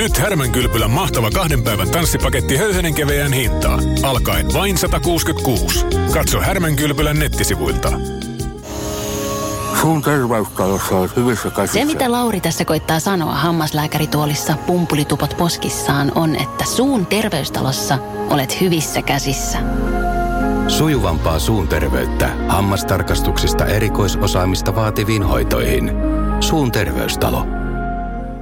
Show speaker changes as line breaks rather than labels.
Nyt Härmänkylpylän mahtava 2 päivän tanssipaketti höyhenen keveään hintaan. Alkaen vain 166. Katso Härmänkylpylän nettisivuilta.
Suun terveystalossa on hyvissä käsissä.
Se, mitä Lauri tässä koittaa sanoa hammaslääkärituolissa pumpulitupot poskissaan, on, että suun terveystalossa olet hyvissä käsissä.
Sujuvampaa suun terveyttä hammastarkastuksista erikoisosaamista vaativiin hoitoihin. Suun terveystalo.